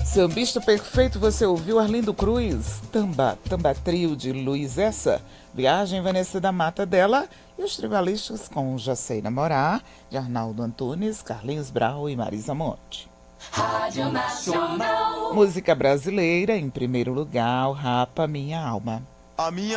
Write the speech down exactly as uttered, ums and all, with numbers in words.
Sambista perfeito, você ouviu Arlindo Cruz, Tamba, Tamba Trio de Luiz Essa, Viagem Vanessa da Mata dela e os tribalistas com Já Sei Namorar, de Arnaldo Antunes, Carlinhos Brau e Marisa Monte. Rádio Nacional. Música brasileira, em primeiro lugar, o Rapa Minha Alma. A minha